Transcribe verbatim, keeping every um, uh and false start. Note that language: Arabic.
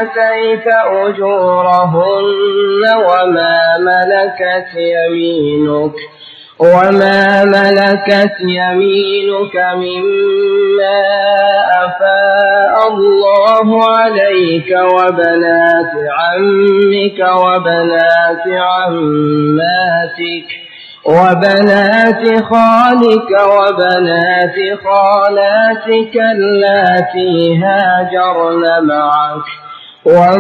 آتيت أجورهن وما ملكت يمينك وما ملكت يمينك مما أفاء الله عليك وبنات عمك وبنات عماتك وبنات خالك وبنات خالاتك اللاتي هاجرن معك